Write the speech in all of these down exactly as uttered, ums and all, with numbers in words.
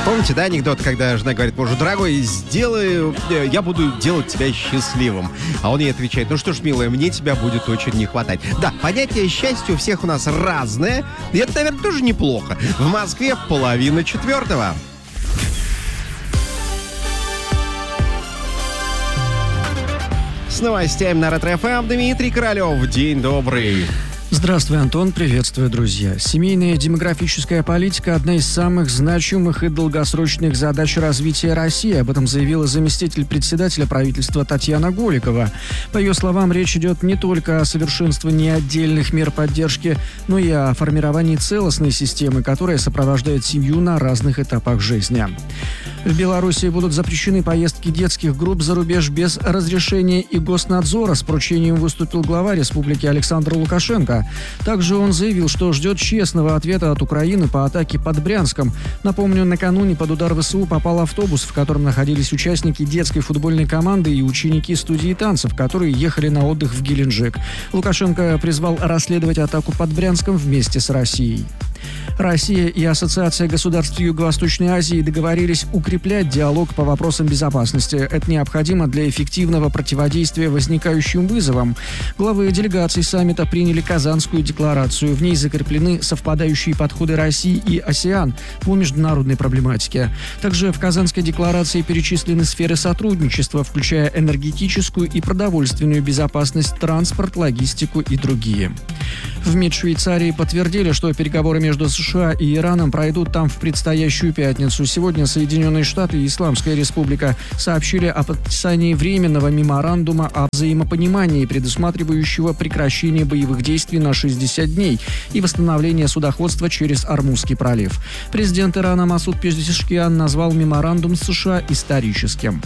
Помните, да, анекдот, когда жена говорит мужу: дорогой, сделай, я буду делать тебя счастливым. А он ей отвечает: ну что ж, милая, мне тебя будет очень не хватать. Да, понятие счастья у всех у нас разное. И это, наверное, тоже неплохо. В Москве половина четвертого. С новостями на Ретро эф эм Дмитрий Королев. День добрый. Здравствуй, Антон. Приветствую, друзья. Семейная демографическая политика – одна из самых значимых и долгосрочных задач развития России. Об этом заявила заместитель председателя правительства Татьяна Голикова. По ее словам, речь идет не только о совершенствовании отдельных мер поддержки, но и о формировании целостной системы, которая сопровождает семью на разных этапах жизни. В Беларуси будут запрещены поездки детских групп за рубеж без разрешения и госнадзора. С поручением выступил глава республики Александр Лукашенко. Также он заявил, что ждет честного ответа от Украины по атаке под Брянском. Напомню, накануне под удар ВСУ попал автобус, в котором находились участники детской футбольной команды и ученики студии танцев, которые ехали на отдых в Геленджик. Лукашенко призвал расследовать атаку под Брянском вместе с Россией. Россия и Ассоциация государств Юго-Восточной Азии договорились укреплять диалог по вопросам безопасности. Это необходимо для эффективного противодействия возникающим вызовам. Главы делегаций саммита приняли Казанскую декларацию. В ней закреплены совпадающие подходы России и АСЕАН по международной проблематике. Также в Казанской декларации перечислены сферы сотрудничества, включая энергетическую и продовольственную безопасность, транспорт, логистику и другие. В МИД Швейцарии подтвердили, что переговоры между США и Ираном пройдут там в предстоящую пятницу. Сегодня Соединенные Штаты и Исламская Республика сообщили о подписании временного меморандума о взаимопонимании, предусматривающего прекращение боевых действий на шестьдесят дней и восстановление судоходства через Ормузский пролив. Президент Ирана Масуд Пезешкиан назвал меморандум с США историческим.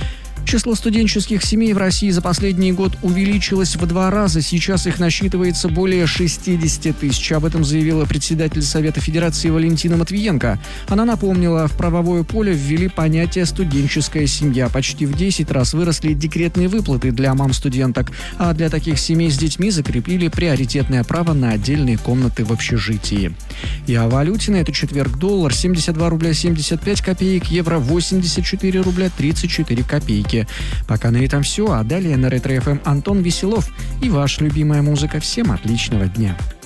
Число студенческих семей в России за последний год увеличилось в два раза. Сейчас их насчитывается более шестьдесят тысяч. Об этом заявила председатель Совета Федерации Валентина Матвиенко. Она напомнила, в правовое поле ввели понятие «студенческая семья». Почти в десять раз выросли декретные выплаты для мам-студенток. А для таких семей с детьми закрепили приоритетное право на отдельные комнаты в общежитии. И о валюте на этот четверг: доллар семьдесят два рубля семьдесят пять копеек, евро восемьдесят четыре рубля тридцать четыре копейки. Пока на этом все, а далее на Ретро эф эм Антон Веселов и ваша любимая музыка. Всем отличного дня.